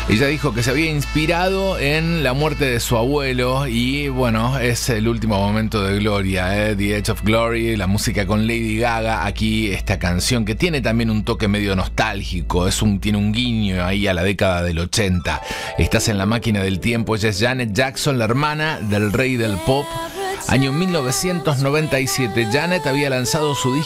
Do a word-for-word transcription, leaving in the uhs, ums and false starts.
Ella dijo que se había inspirado en la muerte de su abuelo y bueno, es el último momento de gloria, ¿eh? The Edge of Glory, la música con Lady Gaga. Aquí esta canción que tiene también un toque medio nostálgico, es un, tiene un guiño ahí a la década del ochenta. Estás en la máquina del tiempo, ella es Janet Jackson, la hermana del rey del pop. Año mil novecientos noventa y siete, Janet había lanzado su disco